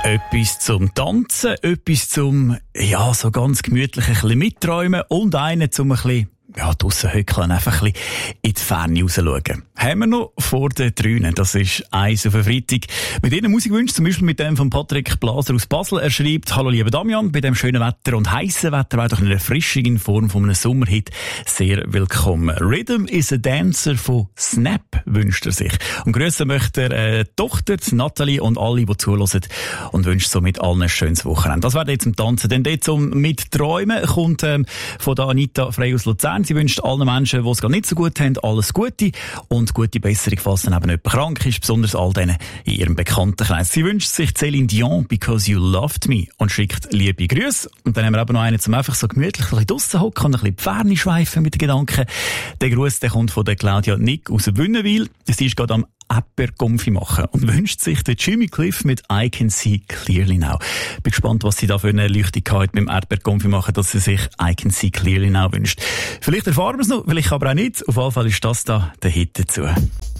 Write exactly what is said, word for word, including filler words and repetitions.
Etwas zum Tanzen, etwas zum, ja, so ganz gemütlich ein bisschen mitträumen und einen zum ein bisschen, ja, draussen hückeln, einfach ein bisschen in die Ferne rausschauen. Haben wir noch vor den Drünen. Das ist eins auf den Freitag. Mit Ihnen Musikwünschen, zum Beispiel mit dem von Patrick Blaser aus Basel. Er schreibt: Hallo lieber Damian, bei dem schönen Wetter und heissen Wetter wäre doch eine Erfrischung in Form von einem Sommerhit sehr willkommen. Rhythm is a Dancer von Snap wünscht er sich. Und grüßen möchte er äh, die Tochter, die Nathalie und alle, die zuhören, und wünscht somit allen ein schönes Wochenende. Das wäre jetzt zum Tanzen. Denn dort zum Mitträumen kommt ähm, von der Anita Frey aus Luzern. Sie wünscht allen Menschen, die es gar nicht so gut haben, alles Gute und gute Besserung, falls dann eben jemand krank ist, besonders all denen in ihrem Bekanntenkreis. Sie wünscht sich Céline Dion, Because You Loved Me, und schickt liebe Grüße. Und dann haben wir eben noch einen, zum einfach so gemütlich ein bisschen draussen hocken und ein bisschen die Ferne schweifen mit den Gedanken. Der Gruß, der kommt von der Claudia Nick aus Wünnewil. Sie ist gerade am Erdbeerkonfi machen und wünscht sich den Jimmy Cliff mit I Can See Clearly Now. Bin gespannt, was sie da für eine Erleuchtung hat beim Erdbeerkonfi machen, dass sie sich I Can See Clearly Now wünscht. Vielleicht erfahren wir es noch, vielleicht aber auch nicht. Auf jeden Fall ist das da der Hit dazu.